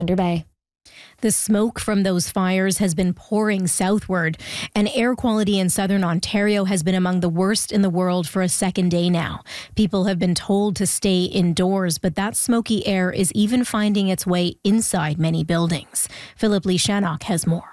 Bay. The smoke from those fires has been pouring southward, and air quality in southern Ontario has been among the worst in the world for a second day now. People have been told to stay indoors, but that smoky air is even finding its way inside many buildings. Philip Lee Shannock has more.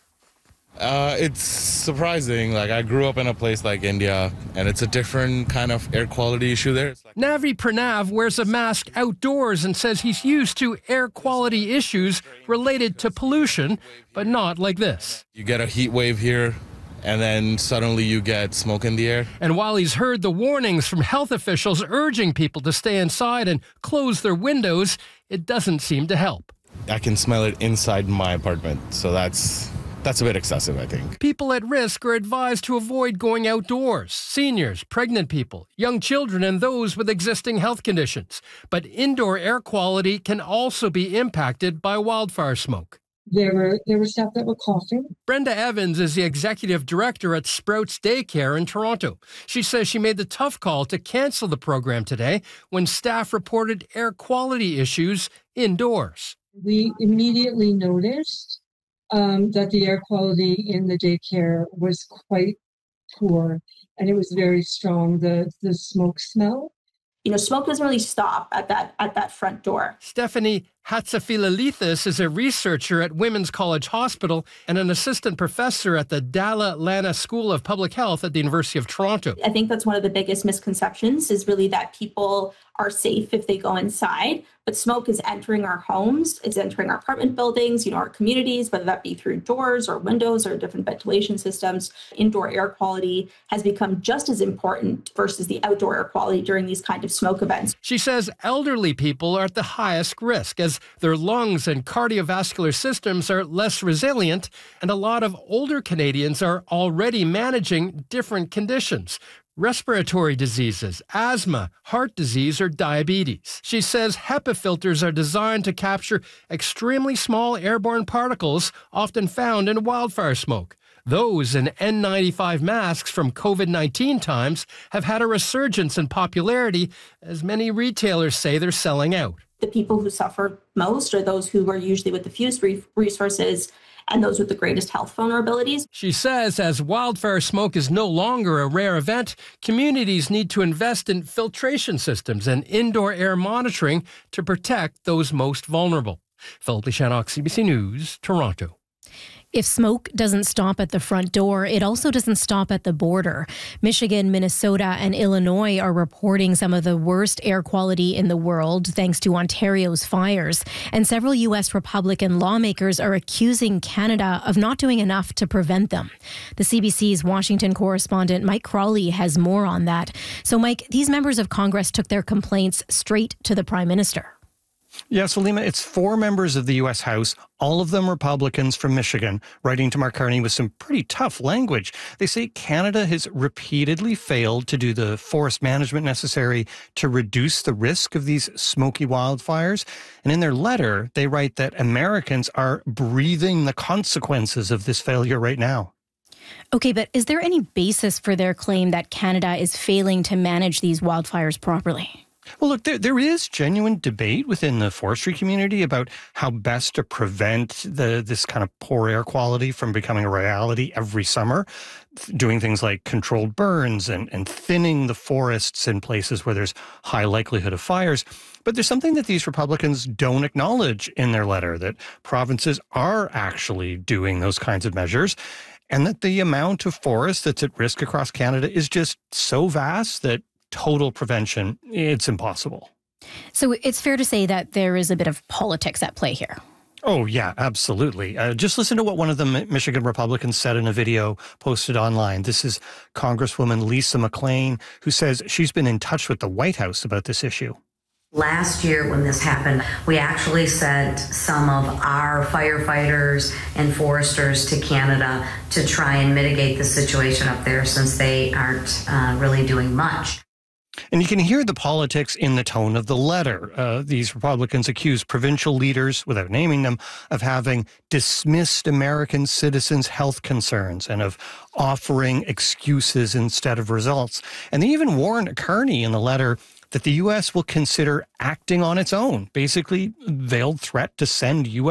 It's surprising. I grew up in a place like India, and it's a different kind of air quality issue there. Navi Pranav wears a mask outdoors and says he's used to air quality issues related to pollution, but not like this. You get a heat wave here, and then suddenly you get smoke in the air. And while he's heard the warnings from health officials urging people to stay inside and close their windows, it doesn't seem to help. I can smell it inside my apartment, so that's a bit excessive, I think. People at risk are advised to avoid going outdoors. Seniors, pregnant people, young children, and those with existing health conditions. But indoor air quality can also be impacted by wildfire smoke. There were staff that were coughing. Brenda Evans is the executive director at Sprouts Daycare in Toronto. She says she made the tough call to cancel the program today when staff reported air quality issues indoors. We immediately noticed that the air quality in the daycare was quite poor, and it was very strong, the smoke smell. Smoke doesn't really stop at that front door. Stephanie Hatzafilalithis is a researcher at Women's College Hospital and an assistant professor at the Dalla Lana School of Public Health at the University of Toronto. I think that's one of the biggest misconceptions is really that people are safe if they go inside, but smoke is entering our homes, it's entering our apartment buildings, our communities, whether that be through doors or windows or different ventilation systems. Indoor air quality has become just as important versus the outdoor air quality during these kind of smoke events. She says elderly people are at the highest risk as their lungs and cardiovascular systems are less resilient, and a lot of older Canadians are already managing different conditions. Respiratory diseases, asthma, heart disease, or diabetes. She says HEPA filters are designed to capture extremely small airborne particles often found in wildfire smoke. Those and N95 masks from COVID-19 times have had a resurgence in popularity as many retailers say they're selling out. The people who suffer most are those who are usually with the fewest resources and those with the greatest health vulnerabilities. She says as wildfire smoke is no longer a rare event, communities need to invest in filtration systems and indoor air monitoring to protect those most vulnerable. Philip Lee Shannock, CBC News, Toronto. If smoke doesn't stop at the front door, it also doesn't stop at the border. Michigan, Minnesota, and Illinois are reporting some of the worst air quality in the world thanks to Ontario's fires. And several U.S. Republican lawmakers are accusing Canada of not doing enough to prevent them. The CBC's Washington correspondent Mike Crawley has more on that. So, Mike, these members of Congress took their complaints straight to the Prime Minister. Yeah, so Lima, it's 4 members of the U.S. House, all of them Republicans from Michigan, writing to Mark Carney with some pretty tough language. They say Canada has repeatedly failed to do the forest management necessary to reduce the risk of these smoky wildfires. And in their letter, they write that Americans are breathing the consequences of this failure right now. Okay, but is there any basis for their claim that Canada is failing to manage these wildfires properly? Well, look, there is genuine debate within the forestry community about how best to prevent this kind of poor air quality from becoming a reality every summer, doing things like controlled burns and thinning the forests in places where there's high likelihood of fires. But there's something that these Republicans don't acknowledge in their letter, that provinces are actually doing those kinds of measures, and that the amount of forest that's at risk across Canada is just so vast that total prevention, it's impossible. So it's fair to say that there is a bit of politics at play here. Oh, yeah, absolutely. Just listen to what one of the Michigan Republicans said in a video posted online. This is Congresswoman Lisa McClain, who says she's been in touch with the White House about this issue. Last year when this happened, we actually sent some of our firefighters and foresters to Canada to try and mitigate the situation up there since they aren't really doing much. And you can hear the politics in the tone of the letter. These Republicans accuse provincial leaders, without naming them, of having dismissed American citizens' health concerns and of offering excuses instead of results. And they even warned Carney in the letter that the U.S. will consider acting on its own, basically veiled threat to send U.S.